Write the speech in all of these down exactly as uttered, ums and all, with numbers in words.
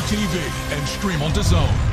T V and stream on DAZN.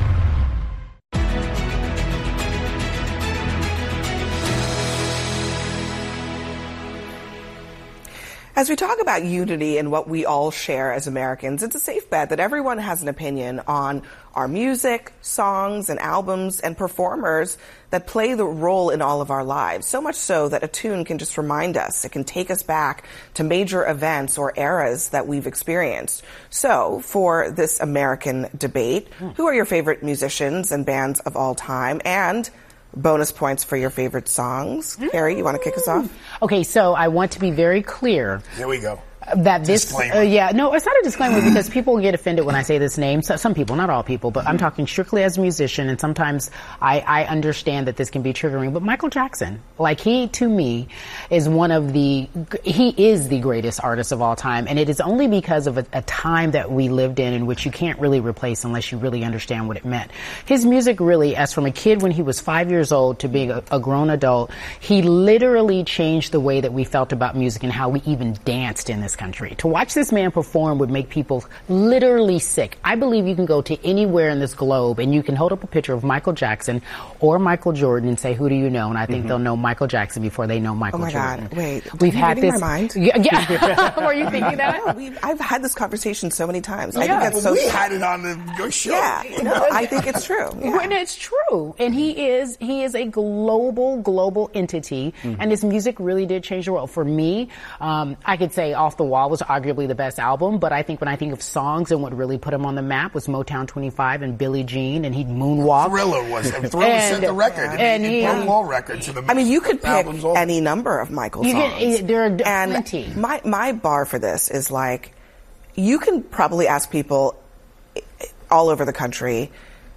As we talk about unity and what we all share as Americans, it's a safe bet that everyone has an opinion on our music, songs, and albums and performers that play the role in all of our lives. So much so that a tune can just remind us. It can take us back to major events or eras that we've experienced. So, for this American debate, who are your favorite musicians and bands of all time? And bonus points for your favorite songs. Mm. Carrie, you want to kick us off? Okay, so I want to be very clear. Here we go. That this, uh, yeah, no, it's not a disclaimer because people get offended when I say this name. So, some people, not all people, but I'm talking strictly as a musician, and sometimes I, I understand that this can be triggering. But Michael Jackson, like he, to me, is one of the, he is the greatest artist of all time, and it is only because of a, a time that we lived in in which you can't really replace unless you really understand what it meant. His music really, as from a kid when he was five years old to being a, a grown adult, he literally changed the way that we felt about music and how we even danced in this country. To watch this man perform would make people literally sick. I believe you can go to anywhere in this globe and you can hold up a picture of Michael Jackson or Michael Jordan and say, who do you know? And I think mm-hmm. they'll know Michael Jackson before they know Michael Jordan. Oh my Jordan. God, wait. We've had this. My mind? Yeah. yeah. Were you thinking that? No, we've, I've had this conversation so many times. Yeah. I think that's well, so we had it on the show. Yeah, no, I think it's true. Yeah. And it's true. And he is, he is a global, global entity. Mm-hmm. And his music really did change the world. For me, um, I could say Off the Wall was arguably the best album, but I think when I think of songs and what really put him on the map was Motown twenty-five and Billie Jean, and he'd moonwalk. Thriller was, Thriller and, set the record. Yeah. And he, he it broke all records. The I mean, you could pick any number of Michael you songs. Can, there are and plenty. My, my bar for this is like, you can probably ask people all over the country,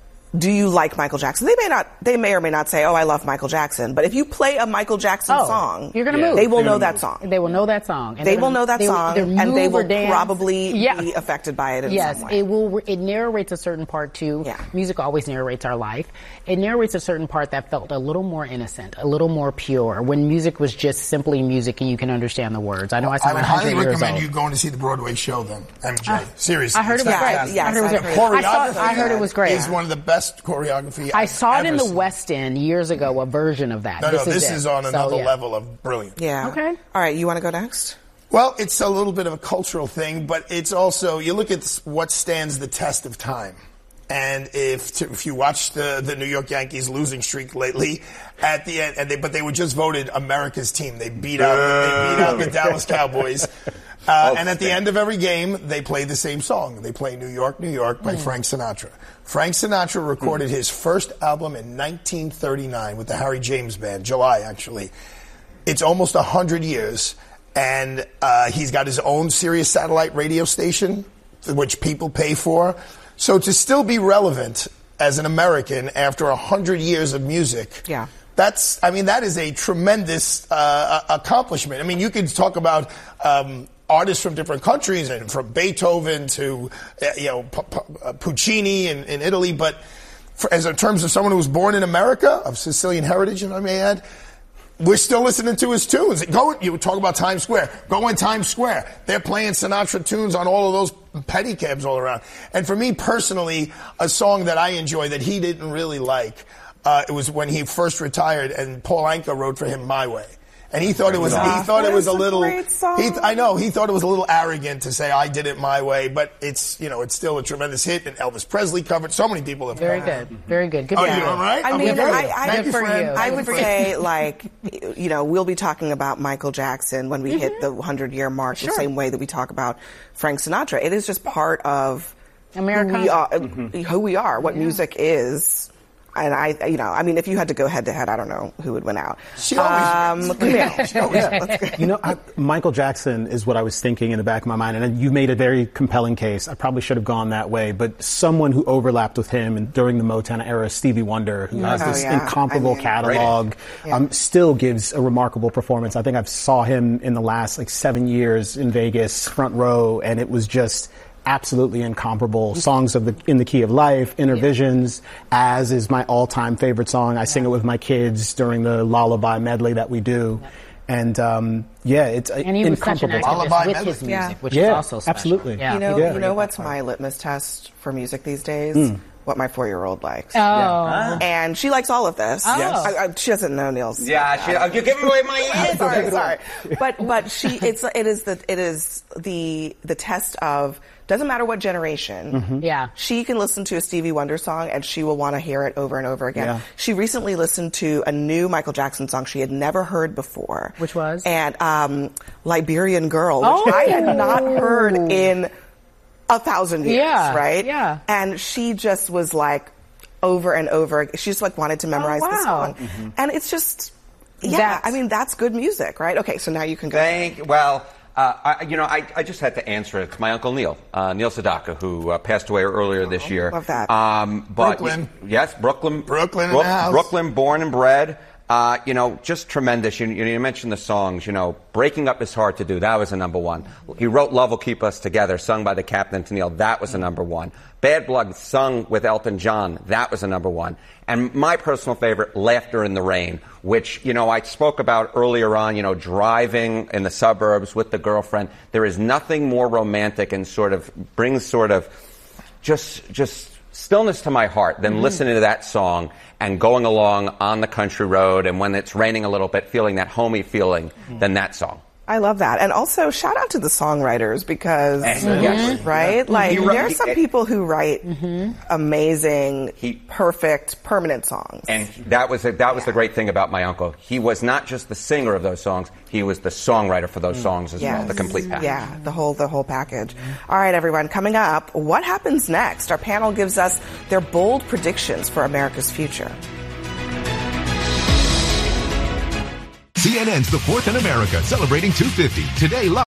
do you like Michael Jackson? They may not, they may or may not say, oh, I love Michael Jackson. But if you play a Michael Jackson oh, song, you're gonna yeah. move. they will they're know that move. song. They will know that song. And they will know that they, song, and they will dance. probably yeah. be affected by it in yes, some way. Yes, it will. It narrates a certain part too. Yeah. Music always narrates our life. It narrates a certain part that felt a little more innocent, a little more pure, when music was just simply music and you can understand the words. I know I sound I would highly recommend old. you going to see the Broadway show then, M J. Uh, Seriously. I heard it was yeah, great. Yes, I heard it was great. Choreography I, saw, I heard it was great. Is one of the best choreography I I've saw it in the seen. West End years ago, a version of that. No, this no, is this it. is on so, another yeah. level of brilliant. Yeah. Okay. All right, you want to go next? Well, it's a little bit of a cultural thing, but it's also, you look at what stands the test of time. And if to, if you watch the, the New York Yankees losing streak lately, at the end, and they, but they were just voted America's team. They beat out they beat out the Dallas Cowboys. Uh, and at the end of every game, they play the same song. They play New York, New York by mm. Frank Sinatra. Frank Sinatra recorded mm. his first album in nineteen thirty-nine with the Harry James Band, July actually. It's almost one hundred years, and uh, he's got his own Sirius satellite radio station, which people pay for. So to still be relevant as an American after one hundred years of music, yeah. that's, I mean, that is a tremendous uh, accomplishment. I mean, you could talk about um, artists from different countries, and from Beethoven to, you know, P- P- Puccini in, in Italy, but for, as in terms of someone who was born in America, of Sicilian heritage, if I may add, we're still listening to his tunes. Go, you talk about Times Square. Go in Times Square. They're playing Sinatra tunes on all of those pedicabs all around. And for me personally, a song that I enjoy that he didn't really like, uh, it was when he first retired, and Paul Anka wrote for him "My Way." And he thought it was, he thought it was a little, he, I know, he thought it was a little arrogant to say, I did it my way, but it's, you know, it's still a tremendous hit, and Elvis Presley covered, so many people have Very covered. good, very good. Good oh, for you you. all right? I mean, okay, I, I, Thank you, for friend. you. I would say, like, you know, we'll be talking about Michael Jackson when we mm-hmm. hit the hundred-year mark, sure. the same way that we talk about Frank Sinatra. It is just part of America. Who we are, mm-hmm. who we are what yeah. music is. And I, you know, I mean, if you had to go head to head, I don't know who would win out. She always um, wins. She always wins. You know, I, Michael Jackson is what I was thinking in the back of my mind, and you made a very compelling case. I probably should have gone that way, but someone who overlapped with him and during the Motown era, Stevie Wonder, who has oh, this yeah. incomparable I mean, catalog, yeah. um, still gives a remarkable performance. I think I've saw him in the last like seven years in Vegas, front row, and it was just absolutely incomparable. Songs of the In the Key of Life, Inner Visions, As is my all-time favorite song. I sing it with my kids during the lullaby medley that we do. And um, yeah, it's and he was such an incomparable. activist with his music, Yeah. which Yeah, is also special. absolutely. Yeah. You know, Yeah. you know what's my litmus test for music these days? Mm. What my four-year-old likes. Oh. Ah. And she likes all of this. Oh. Yes. I, I, she doesn't know Neil's. Yeah, she, uh, you're giving away my answer. sorry, sorry. But but she it's it is the it is the the test of doesn't matter what generation. Mm-hmm. Yeah. She can listen to a Stevie Wonder song and she will want to hear it over and over again. Yeah. She recently listened to a new Michael Jackson song she had never heard before. Which was? And um, Liberian Girl, which Oh. I had not heard in a thousand years, Yeah, right? yeah. And she just was like over and over. She just like wanted to memorize Oh, the wow. song. Mm-hmm. And it's just, yeah, That's- I mean, that's good music, right? Okay, so now you can go. Thank well. Uh, I, you know, I, I just had to answer it. It's my uncle Neil, uh, Neil Sedaka, who uh, passed away earlier this year. love that. Um, but Brooklyn. yes, Brooklyn. Brooklyn in Brook- the house. Brooklyn, born and bred. Uh, you know, just tremendous. You, you mentioned the songs. You know, Breaking Up is Hard to Do. That was a number one. He wrote Love Will Keep Us Together, sung by the Captain to Neil. That was a number one. Bad Blood, sung with Elton John. That was a number one. And my personal favorite, Laughter in the Rain, which, you know, I spoke about earlier on, you know, driving in the suburbs with the girlfriend. There is nothing more romantic and sort of brings sort of just, just stillness to my heart than listening to that song and going along on the country road and when it's raining a little bit, feeling that homey feeling than that song. I love that. And also, shout out to the songwriters because, Yes. right? Like, He wrote- there are some he- people who write amazing, He- perfect, permanent songs. And that was a, that was the great thing about my uncle. He was not just the singer of those songs; he was the songwriter for those songs as well. The complete package. Yeah, the whole the whole package. All right, everyone. Coming up, what happens next? Our panel gives us their bold predictions for America's future. C N N's The Fourth in America, celebrating two fifty. Today, live.